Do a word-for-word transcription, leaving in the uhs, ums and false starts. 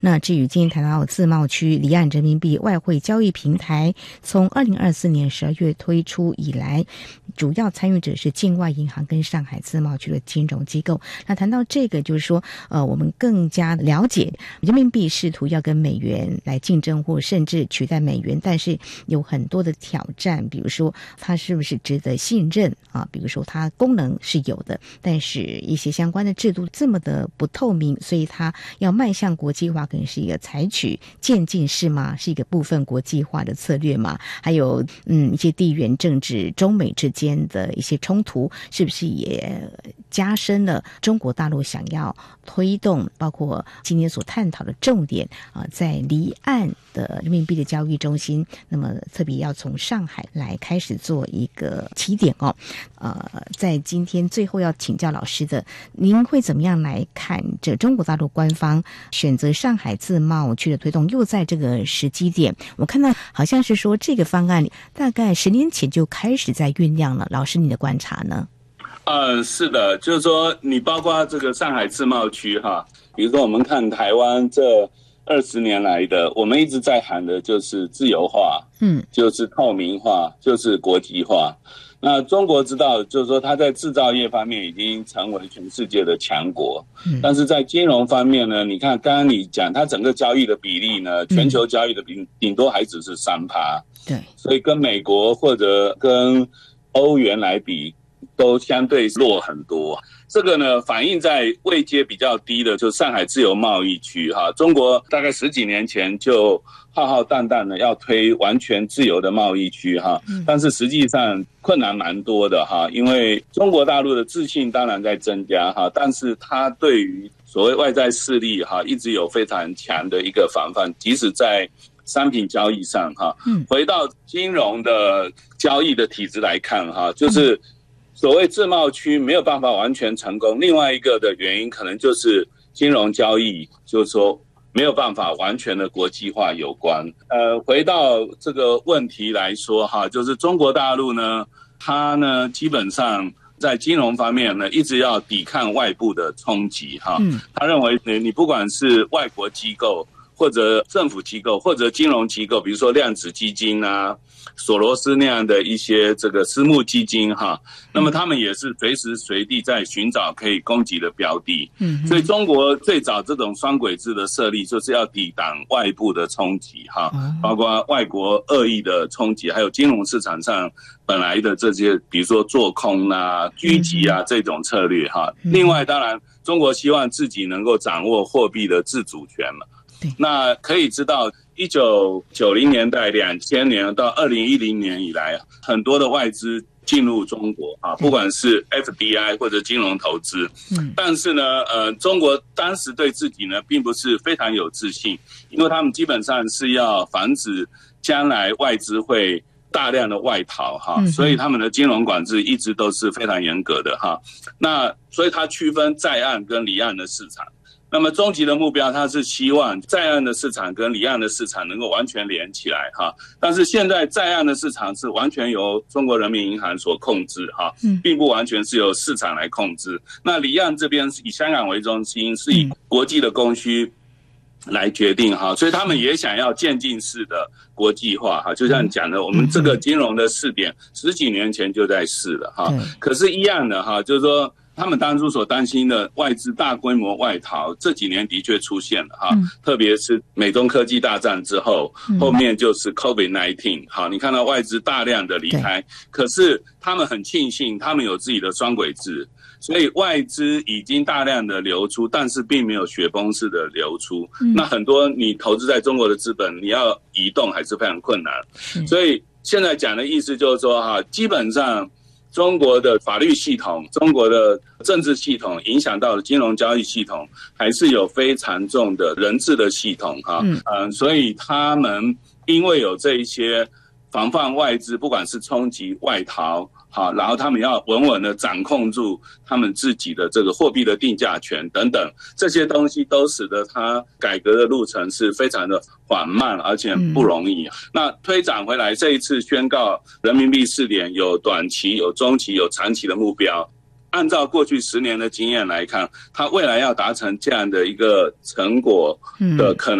那至于今天谈到自贸区离岸人民币外汇交易平台，从二零二四年十二月推出以来，主要参与者是境外银行跟上海自贸区的金融机构。那谈到这个，就是说，呃，我们更加了解人民币试图要跟美元来竞争，或甚至取代美元，但是有很多的挑战，比如说它是不是值得信任啊？比如说它功能是有的，但是一些相关的制度这么的不透明，所以它要迈向国际化，可能是一个采取渐进式吗？是一个部分国际化的策略吗？还有嗯，一些地缘政治、中美之间的一些冲突，是不是也加深了中国大陆想要推动，包括今天所探讨的重点啊、呃，在离岸的人民币的交易中心，那么特别要从上海来开始做一个起点哦。呃，在今天最后要请教老师的，您会怎么样来看这中国大陆官方选择上海自贸区的推动，又在这个时机点？我看到好像是说这个方案大概十年前就开始在酝酿了，老师你的观察呢？ 呃，是的，就是说你包括这个上海自贸区哈，比如说我们看台湾这二十年来的，我们一直在喊的就是自由化，嗯，就是透明化，就是国际化。那中国知道，就是说它在制造业方面已经成为全世界的强国，嗯，但是在金融方面呢，你看刚刚你讲它整个交易的比例呢，全球交易的比顶多还只是 百分之三， 对，所以跟美国或者跟欧元来比都相对弱很多。这个呢，反映在位阶比较低的，就是上海自由贸易区哈。中国大概十几年前就浩浩荡荡的要推完全自由的贸易区哈，但是实际上困难蛮多的哈，因为中国大陆的自信当然在增加哈，但是它对于所谓外在势力哈，一直有非常强的一个防范，即使在商品交易上哈。回到金融的交易的体制来看哈，就是所谓自贸区没有办法完全成功，另外一个的原因可能就是金融交易，就是说没有办法完全的国际化有关。呃，回到这个问题来说哈，就是中国大陆呢，它呢基本上在金融方面呢，一直要抵抗外部的冲击哈。他认为你你不管是外国机构，或者政府机构，或者金融机构，比如说量子基金啊、索罗斯那样的一些这个私募基金哈，那么他们也是随时随地在寻找可以攻击的标的。嗯，所以中国最早这种双轨制的设立，就是要抵挡外部的冲击哈，包括外国恶意的冲击，还有金融市场上本来的这些，比如说做空啊、狙击啊这种策略哈。另外，当然中国希望自己能够掌握货币的自主权嘛。那可以知道一九九零年代、两千年到二零一零年以来，很多的外资进入中国啊，不管是 F D I 或者金融投资，嗯，但是呢，呃，中国当时对自己呢并不是非常有自信，因为他们基本上是要防止将来外资会大量的外逃哈，所以他们的金融管制一直都是非常严格的哈。那所以它区分在岸跟离岸的市场。那么终极的目标，它是希望在岸的市场跟离岸的市场能够完全连起来哈。但是现在在岸的市场是完全由中国人民银行所控制哈，并不完全是由市场来控制。那离岸这边以香港为中心，是以国际的供需来决定哈，所以他们也想要渐进式的国际化哈。就像讲的，我们这个金融的试点十几年前就在试了哈，可是一样的哈，就是说。他们当初所担心的外资大规模外逃，这几年的确出现了哈，嗯、特别是美中科技大战之后，嗯、后面就是 COVID 十九， 好，你看到外资大量的离开，可是他们很庆幸，他们有自己的双轨制，所以外资已经大量的流出，但是并没有雪崩式的流出。嗯、那很多你投资在中国的资本，你要移动还是非常困难，嗯、所以现在讲的意思就是说哈，基本上。中国的法律系统、中国的政治系统影响到了金融交易系统，还是有非常重的人治的系统哈。嗯、呃，所以他们因为有这一些防范外资，不管是冲击外逃，好，然后他们要稳稳的掌控住他们自己的这个货币的定价权等等，这些东西都使得它改革的路程是非常的缓慢，而且不容易。嗯、那推展回来，这一次宣告人民币试点有短期、有中期、有长期的目标。 按照过去十年的经验来看，它未来要达成这样的一个成果的可能